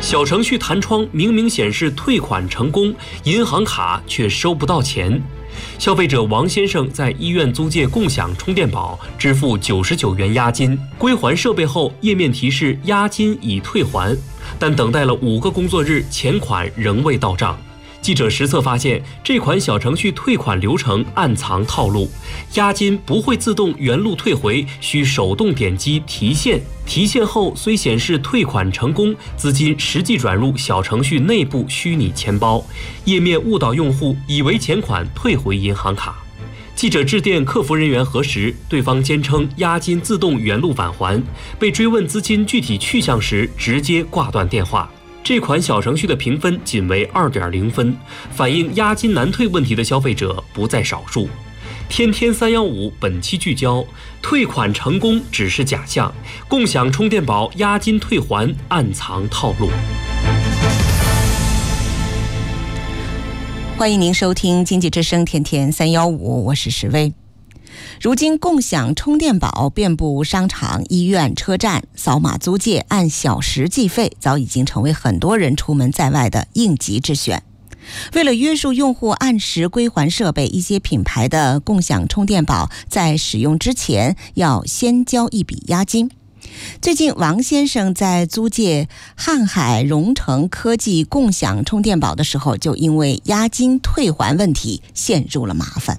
小程序弹窗明明显示退款成功，银行卡却收不到钱。消费者王先生在医院租借共享充电宝，支付99元押金，归还设备后，页面提示押金已退还，但等待了5个工作日，钱款仍未到账。记者实测发现，这款小程序退款流程暗藏套路，押金不会自动原路退回，需手动点击提现，提现后虽显示退款成功，资金实际转入小程序内部虚拟钱包，页面误导用户以为钱款退回银行卡。记者致电客服人员核实，对方坚称押金自动原路返还，被追问资金具体去向时，直接挂断电话。这款小程序的评分仅为2.0分，反映押金难退问题的消费者不在少数。天天315本期聚焦：退款成功只是假象，共享充电宝押金退还暗藏套路。 欢迎您收听经济之声天天315，我是石薇。如今共享充电宝遍布商场、医院、车站，扫码租借按小时计费早已经成为很多人出门在外的应急之选。为了约束用户按时归还设备，一些品牌的共享充电宝在使用之前要先交一笔押金。最近王先生在租借瀚海荣成科技共享充电宝的时候，就因为押金退还问题陷入了麻烦。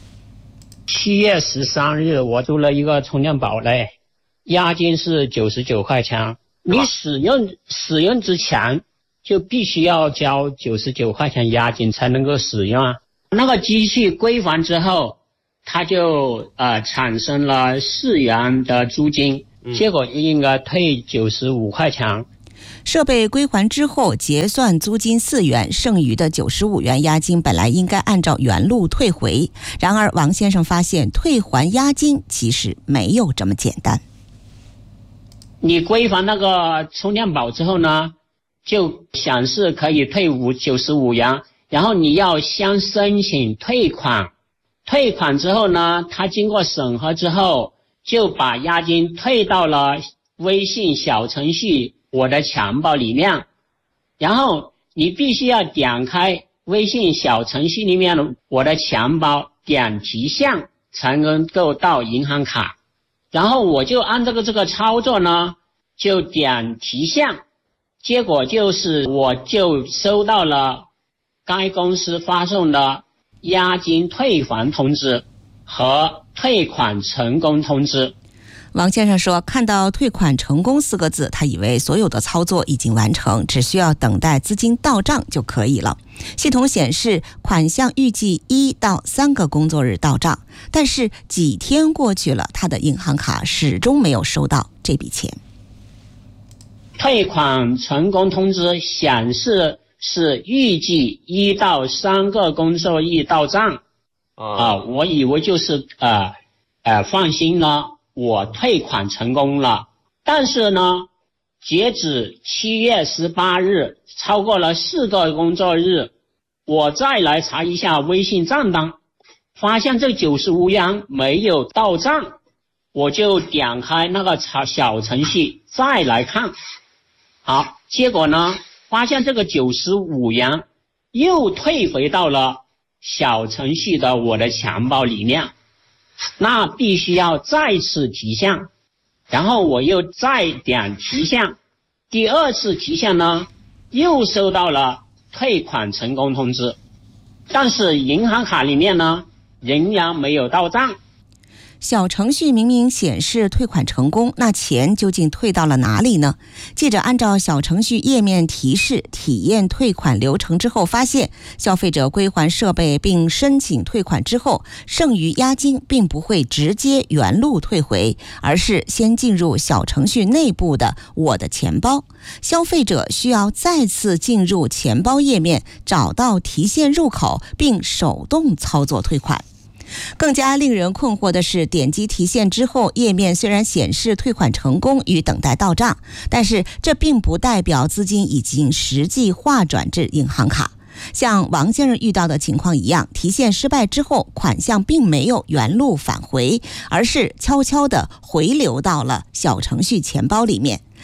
7月13日我租了一个充电宝嘞，押金是99块钱，你使用之前就必须要交99块钱押金才能够使用啊。那个机器归还之后，它就产生了4元的租金，结果应该退95块钱。 设备归还之后结算租金4元，剩余的95元押金本来应该按照原路退回，然而王先生发现退还押金其实没有这么简单。 你归还那个充电宝之后呢，就显示可以退95元，然后你要先申请退款，退款之后呢，他经过审核之后就把押金退到了微信小程序我的钱包里面，然后你必须要点开微信小程序里面的我的钱包，点提现才能够到银行卡。然后我就按这个操作呢，就点提现，结果就是我就收到了该公司发送的押金退还通知和退款成功通知。 王先生说，看到退款成功4个字，他以为所有的操作已经完成，只需要等待资金到账就可以了。系统显示款项预计1到3个工作日到账，但是几天过去了，他的银行卡始终没有收到这笔钱。 退款成功通知显示是预计1到3个工作日到账我以为就是放心了，我退款成功了。但是呢，截止7月18日，超过了4个工作日，我再来查一下微信账单，发现这95元没有到账，我就点开那个小程序再来看。好，结果呢，发现这个95元又退回到了小程序的我的钱包里面，那必须要再次提现，然后我又再点提现，第2次提现呢，又收到了退款成功通知，但是银行卡里面呢，仍然没有到账。 小程序明明显示退款成功，那钱究竟退到了哪里呢？记者按照小程序页面提示体验退款流程之后发现，消费者归还设备并申请退款之后，剩余押金并不会直接原路退回，而是先进入小程序内部的我的钱包，消费者需要再次进入钱包页面，找到提现入口并手动操作退款。更加令人困惑的是，点击提现之后，页面虽然显示退款成功与等待到账，但是这并不代表资金已经实际划转至银行卡。像王先生遇到的情况一样，提现失败之后，款项并没有原路返回，而是悄悄地回流到了小程序钱包里面。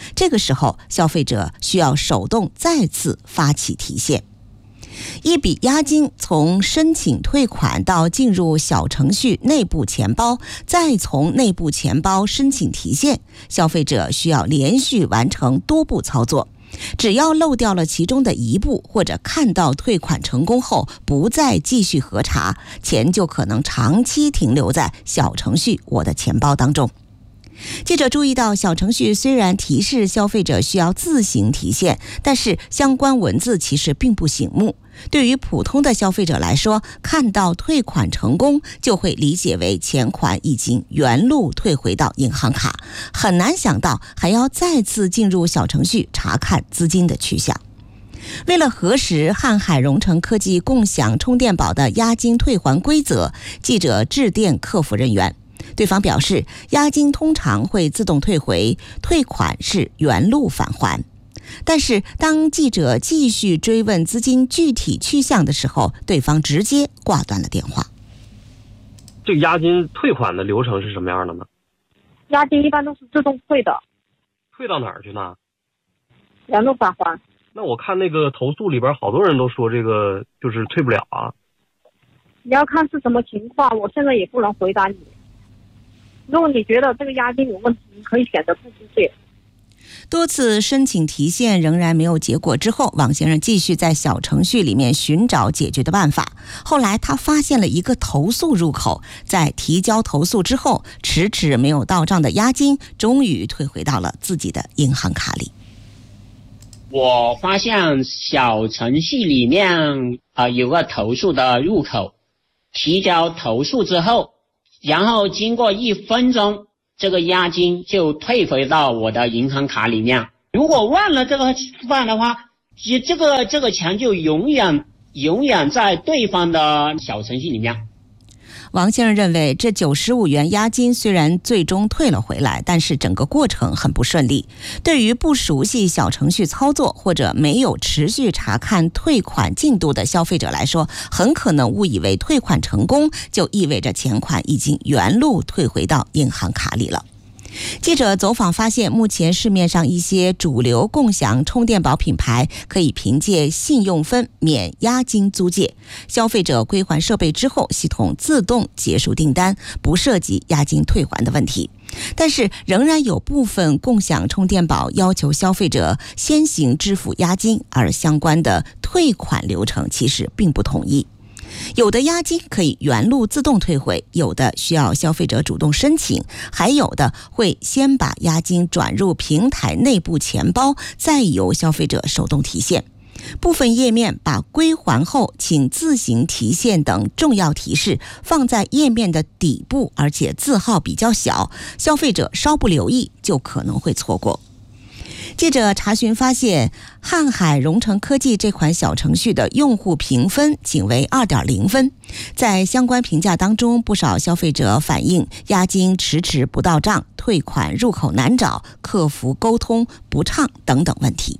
这个时候消费者需要手动再次发起提现。一笔押金从申请退款到进入小程序内部钱包，再从内部钱包申请提现，消费者需要连续完成多步操作。只要漏掉了其中的一步，或者看到退款成功后不再继续核查，钱就可能长期停留在小程序我的钱包当中。记者注意到，小程序虽然提示消费者需要自行提现，但是相关文字其实并不醒目。对于普通的消费者来说，看到退款成功就会理解为钱款已经原路退回到银行卡，很难想到还要再次进入小程序查看资金的去向。为了核实瀚海融成科技共享充电宝的押金退还规则，记者致电客服人员，对方表示，押金通常会自动退回，退款是原路返还。但是当记者继续追问资金具体去向的时候，对方直接挂断了电话。 这个押金退款的流程是什么样的呢？ 押金一般都是自动退的。 退到哪儿去呢？ 原路返还。 那我看那个投诉里边好多人都说这个就是退不了啊。 你要看是什么情况，我现在也不能回答你。如果你觉得这个押金有问题，你可以选择不支付。 多次申请提现仍然没有结果之后，王先生继续在小程序里面寻找解决的办法。后来他发现了一个投诉入口，在提交投诉之后，迟迟没有到账的押金终于退回到了自己的银行卡里。 我发现小程序里面有个投诉的入口，提交投诉之后，然后经过1分钟，这个押金就退回到我的银行卡里面。如果忘了这个办的话，这个钱就永远在对方的小程序里面。 王先生认为，这95元押金虽然最终退了回来，但是整个过程很不顺利。对于不熟悉小程序操作或者没有持续查看退款进度的消费者来说，很可能误以为退款成功就意味着钱款已经原路退回到银行卡里了。记者走访发现，目前市面上一些主流共享充电宝品牌可以凭借信用分免押金租借，消费者归还设备之后，系统自动结束订单，不涉及押金退还的问题。但是仍然有部分共享充电宝要求消费者先行支付押金，而相关的退款流程其实并不统一。有的押金可以原路自动退回，有的需要消费者主动申请，还有的会先把押金转入平台内部钱包，再由消费者手动提现。部分页面把归还后请自行提现等重要提示放在页面的底部，而且字号比较小，消费者稍不留意就可能会错过。记者查询发现，瀚海融成科技这款小程序的用户评分仅为 2.0 分。在相关评价当中，不少消费者反映押金迟迟不到账、退款入口难找、客服沟通不畅等等问题。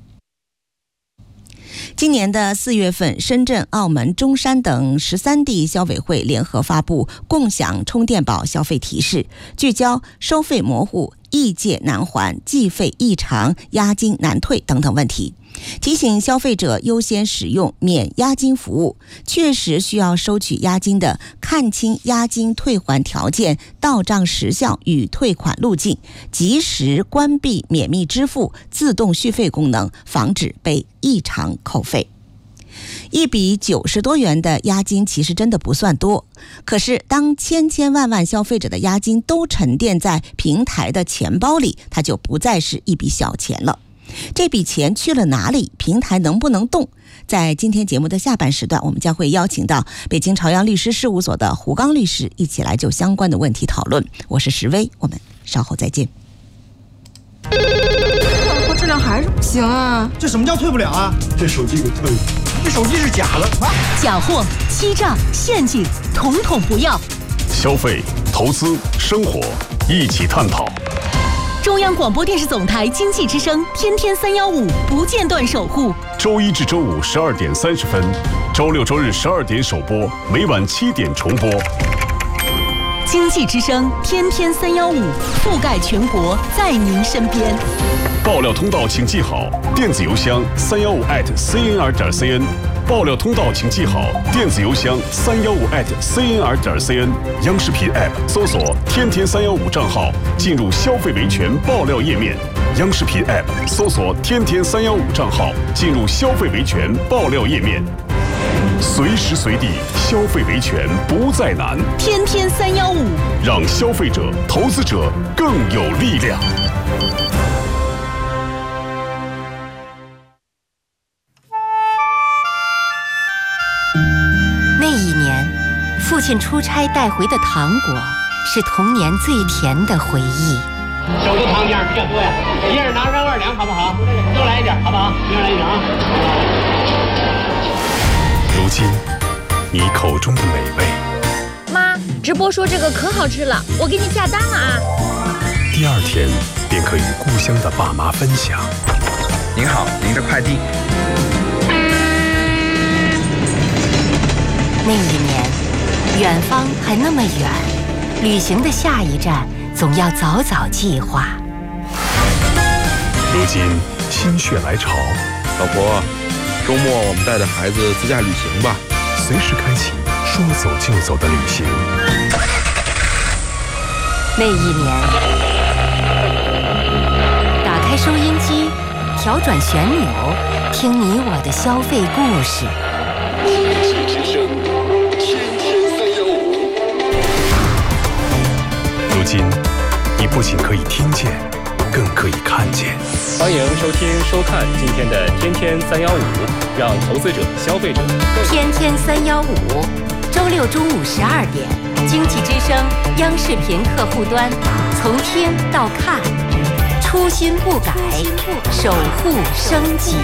今年的4月份，深圳、澳门、中山等13地消委会联合发布共享充电宝消费提示，聚焦收费模糊、易借难还、计费异常、押金难退等等问题，提醒消费者优先使用免押金服务，确实需要收取押金的看清押金退还条件、到账时效与退款路径，及时关闭免密支付、自动续费功能，防止被异常扣费。一笔90多元的押金其实真的不算多，可是当千万消费者的押金都沉淀在平台的钱包里，它就不再是一笔小钱了。这笔钱去了哪里？平台能不能动？在今天节目的下半时段，我们将会邀请到北京朝阳律师事务所的胡刚律师一起来就相关的问题讨论。我是石薇，我们稍后再见。 质量还是不行啊！ 这什么叫退不了啊？这手机给退了，这手机是假的啊！ 假货、欺诈、陷阱，统统不要。 消费、投资、生活，一起探讨。 中央广播电视总台经济之声，天天315，不间断守护。 周一至周五12点30分，周六周日12点首播，每晚7点重播。 经济之声天天315，覆盖全国，在您身边。 爆料通道请记好，电子邮箱315@cnr.cn。爆料通道请记好，电子邮箱315@cnr.cn。央视频 App 搜索“天天315”账号，进入消费维权爆料页面。央视频 App 搜索“天天315”账号，进入消费维权爆料页面。随时随地消费维权不再难， 天天315， 让消费者、投资者更有力量。 那一年，父亲出差带回的糖果是童年最甜的回忆。 手头糖量比较多呀，一人拿上2两好不好？多来一点好不好？一人来1两啊。 如今，你口中的美味， 妈，直播说这个可好吃了，我给你下单了啊。 第2天便可与故乡的爸妈分享。 您好，您的快递。 那一年，远方还那么远，旅行的下一站总要早早计划。 如今心血来潮， 老婆，周末我们带着孩子自驾旅行吧， 随时开启说走就走的旅行。 那一年，打开收音机，调转旋钮，听你我的消费故事。 经济之声，天天315。如今，你不仅可以听见，更可以看见。 欢迎收听收看今天的天天315，让投资者、消费者天天315，周6中午12点，经济之声央视频客户端，从听到看，初心不改，守护升级。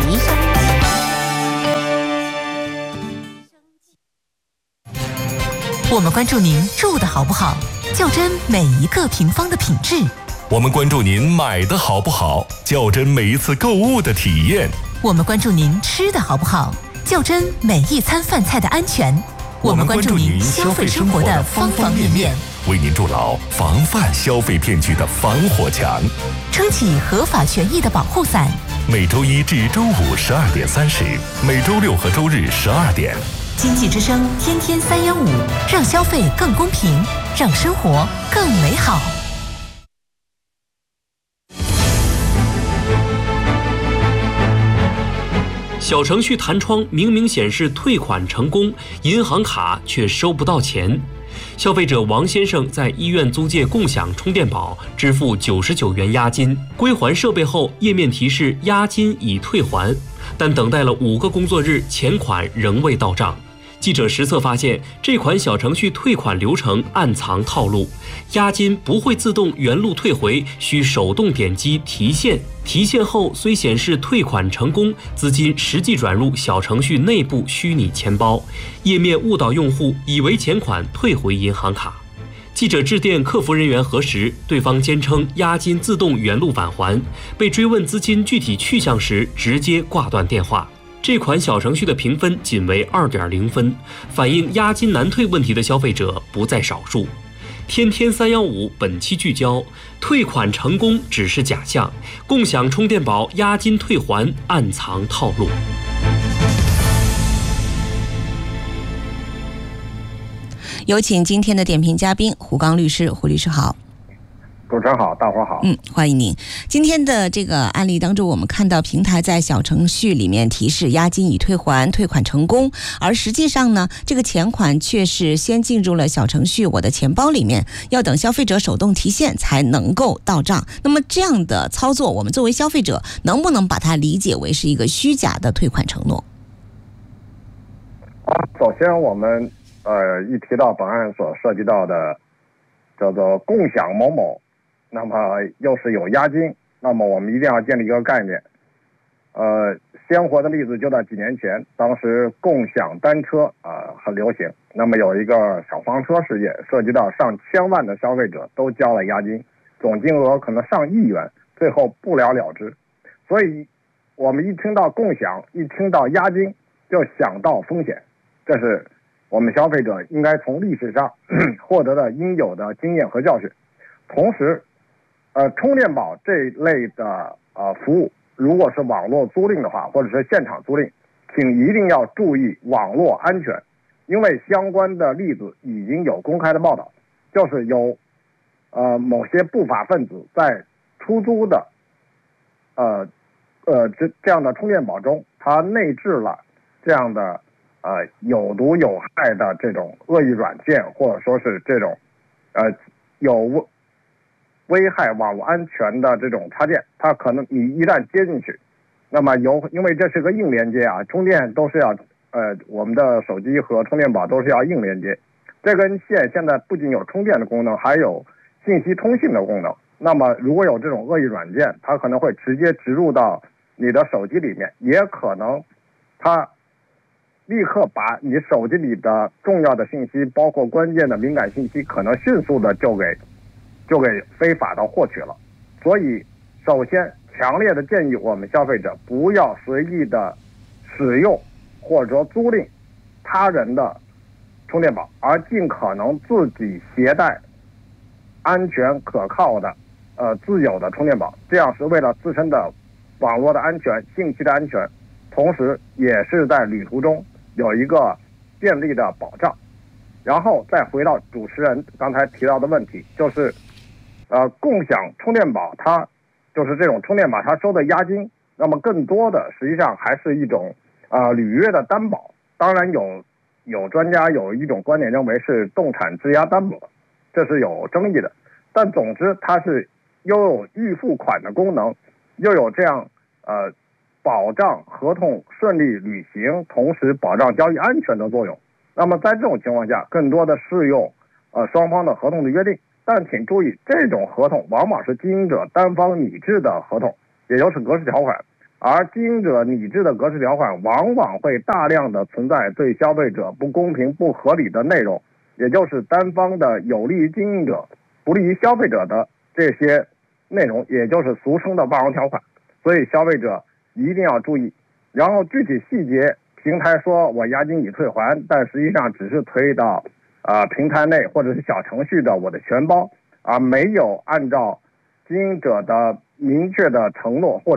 我们关注您住的好不好，较真每一个平方的品质。 我们关注您买的好不好，较真每一次购物的体验。 我们关注您吃的好不好，较真每一餐饭菜的安全。我们关注您消费生活的方方面面， 为您筑牢防范消费骗局的防火墙， 撑起合法权益的保护伞。 每周1至周5 12点30，每周6和周日12点。 经济之声天天315，让消费更公平，让生活更美好。 小程序弹窗明明显示退款成功，银行卡却收不到钱。消费者王先生在医院租借共享充电宝，支付99元押金，归还设备后，页面提示押金已退还，但等待了5个工作日，钱款仍未到账。记者实测发现，这款小程序退款流程暗藏套路，押金不会自动原路退回，需手动点击提现，提现后虽显示退款成功，资金实际转入小程序内部虚拟钱包，页面误导用户以为钱款退回银行卡。记者致电客服人员核实，对方坚称押金自动原路返还，被追问资金具体去向时，直接挂断电话。这款小程序的评分仅为2.0分，反映押金难退问题的消费者不在少数。天天315本期聚焦：退款成功只是假象，共享充电宝押金退还暗藏套路。 有请今天的点评嘉宾胡刚律师。胡律师好。 主持人好，大伙好。 欢迎您。今天的这个案例当中，我们看到平台在小程序里面提示押金已退还，退款成功，而实际上呢，这个钱款却是先进入了小程序我的钱包里面，要等消费者手动提现才能够到账。那么这样的操作，我们作为消费者能不能把它理解为是一个虚假的退款承诺？ 首先我们一提到本案所涉及到的叫做共享某某，那么又是有押金，那么我们一定要建立一个概念。鲜活的例子就在几年前，当时共享单车很流行，那么有一个小黄车事件，涉及到上千万的消费者都交了押金，总金额可能上亿元，最后不了了之。所以我们一听到共享，一听到押金，就想到风险，这是我们消费者应该从历史上获得的应有的经验和教训。同时，充电宝这一类的服务，如果是网络租赁的话，或者是现场租赁，请一定要注意网络安全，因为相关的例子已经有公开的报道，就是有某些不法分子在出租的这样的充电宝中，它内置了这样的有毒有害的这种恶意软件，或者说是这种有危害网络安全的这种插件，它可能你一旦接进去，那么因为这是个硬连接啊，充电都是要我们的手机和充电宝都是要硬连接，这根线现在不仅有充电的功能，还有信息通信的功能。那么如果有这种恶意软件，它可能会直接植入到你的手机里面，也可能它立刻把你手机里的重要的信息，包括关键的敏感信息，可能迅速的就给非法的获取了。所以首先强烈的建议我们消费者不要随意的使用或者说租赁他人的充电宝，而尽可能自己携带安全可靠的自有的充电宝，这样是为了自身的网络的安全、信息的安全，同时也是在旅途中有一个便利的保障。然后再回到主持人刚才提到的问题，就是共享充电宝，它就是这种充电宝它收的押金，那么更多的实际上还是一种履约的担保。当然有专家有一种观点认为是动产质押担保，这是有争议的。但总之它是又有预付款的功能，又有这样保障合同顺利履行，同时保障交易安全的作用。那么在这种情况下，更多的适用双方的合同的约定。但请注意，这种合同往往是经营者单方拟制的合同，也就是格式条款，而经营者拟制的格式条款往往会大量的存在对消费者不公平不合理的内容，也就是单方的有利于经营者不利于消费者的这些内容，也就是俗称的霸王条款。所以消费者一定要注意。然后具体细节，平台说我押金已退还，但实际上只是推到平台内或者是小程序的我的全包，而没有按照经营者的明确的承诺或者